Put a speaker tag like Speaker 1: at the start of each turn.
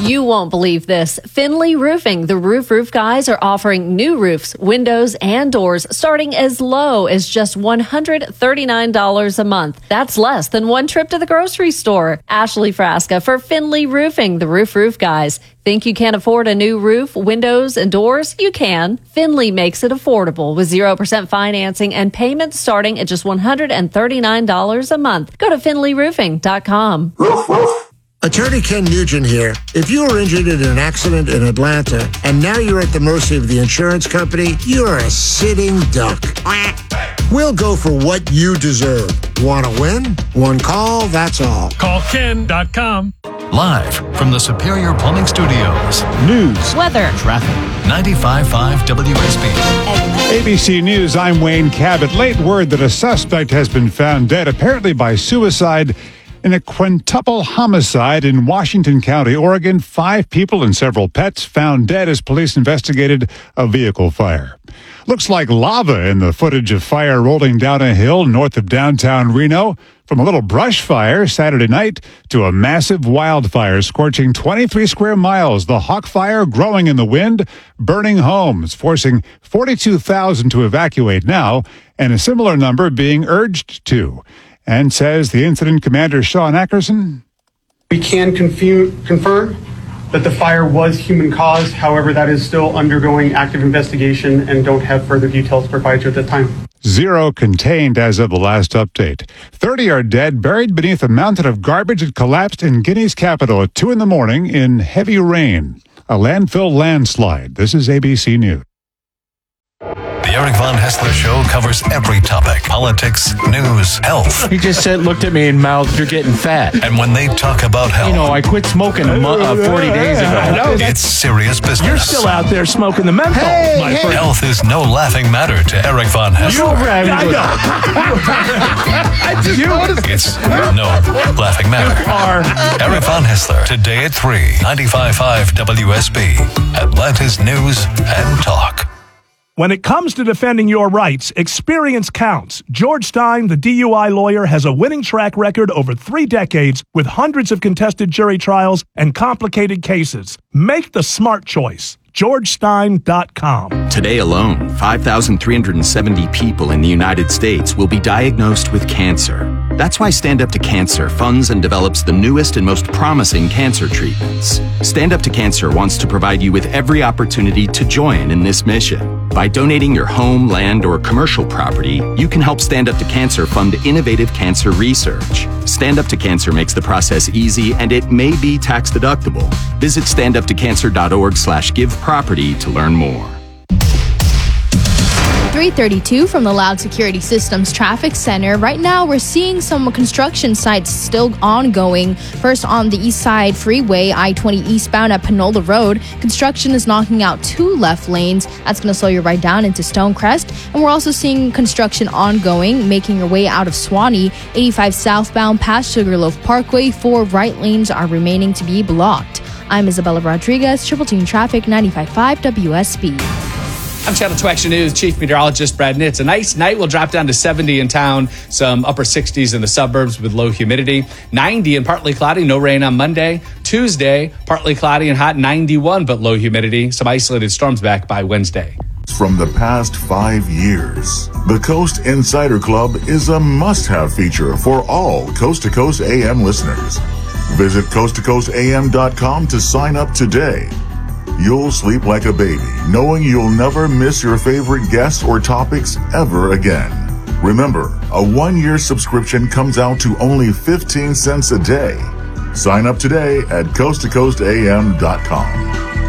Speaker 1: You won't believe this. Finley Roofing, the roof guys, are offering new roofs, windows, and doors starting as low as just $139 a month. That's less than one trip to the grocery store. Ashley Frasca for Finley Roofing, the roof guys. Think you can't afford a new roof, windows, and doors? You can. Finley makes it affordable with 0% financing and payments starting at just $139 a month. Go to finleyroofing.com.
Speaker 2: Attorney Ken Nugent here. If you were injured in an accident in Atlanta and now you're at the mercy of the insurance company, you're a sitting duck. We'll go for what you deserve. Want to win? One call, that's all.
Speaker 3: Call Ken.com.
Speaker 4: Live from the Superior Plumbing Studios.
Speaker 5: News,
Speaker 1: weather,
Speaker 4: traffic. 95.5 WSB.
Speaker 5: ABC News, I'm Wayne Cabot. Late word that a suspect has been found dead, apparently by suicide, in a quintuple homicide in Washington County, Oregon. 5 people and several pets found dead as police investigated a vehicle fire. Looks like lava in the footage of fire rolling down a hill north of downtown Reno. From a little brush fire Saturday night to a massive wildfire scorching 23 square miles. The Hawk Fire growing in the wind, burning homes, forcing 42,000 to evacuate now, and a similar number being urged to. And says the incident commander, Sean Ackerson.
Speaker 6: We can confirm that the fire was human caused. However, that is still undergoing active investigation and don't have further details to provide you at this time.
Speaker 5: 0 contained as of the last update. 30 are dead, buried beneath a mountain of garbage that collapsed in Guinea's capital at 2 a.m. in heavy rain. A landfill landslide. This is ABC News.
Speaker 4: The Eric Von Hessler Show covers every topic: politics, news, health.
Speaker 7: He just looked at me and mouthed, "You're getting fat."
Speaker 4: And when they talk about health,
Speaker 7: I quit smoking 40 days ago.
Speaker 4: I know. It's serious business.
Speaker 7: You're still out there smoking the menthol.
Speaker 4: Health is no laughing matter to Eric Von Hessler. It's no laughing matter. Eric Von Hessler, today at 3, 95.5 WSB, Atlanta's News and Talk.
Speaker 3: When it comes to defending your rights, experience counts. George Stein, the DUI lawyer, has a winning track record over 3 decades with hundreds of contested jury trials and complicated cases. Make the smart choice. GeorgeStein.com.
Speaker 8: Today alone, 5,370 people in the United States will be diagnosed with cancer. That's why Stand Up to Cancer funds and develops the newest and most promising cancer treatments. Stand Up to Cancer wants to provide you with every opportunity to join in this mission. By donating your home, land, or commercial property, you can help Stand Up to Cancer fund innovative cancer research. Stand Up to Cancer makes the process easy, and it may be tax deductible. Visit standuptocancer.org/giveproperty to learn more.
Speaker 9: 332 from the Loud Security Systems Traffic Center. Right now, we're seeing some construction sites still ongoing. First, on the East Side Freeway, I-20 eastbound at Panola Road, construction is knocking out 2 left lanes. That's going to slow you right down into Stonecrest. And we're also seeing construction ongoing, making your way out of Swanee. 85 southbound past Sugarloaf Parkway, 4 right lanes are remaining to be blocked. I'm Isabella Rodriguez, Triple Team Traffic, 95.5 WSB.
Speaker 10: I'm Channel 2 Action News Chief Meteorologist Brad Nitz. A nice night. We'll drop down to 70 in town, some upper 60s in the suburbs with low humidity. 90 and partly cloudy, no rain on Monday. Tuesday, partly cloudy and hot, 91, but low humidity. Some isolated storms back by Wednesday.
Speaker 11: From the past 5 years, the Coast Insider Club is a must-have feature for all Coast to Coast AM listeners. Visit coasttocoastam.com to sign up today. You'll sleep like a baby, knowing you'll never miss your favorite guests or topics ever again. Remember, a 1-year subscription comes out to only 15 cents a day. Sign up today at coasttocoastam.com.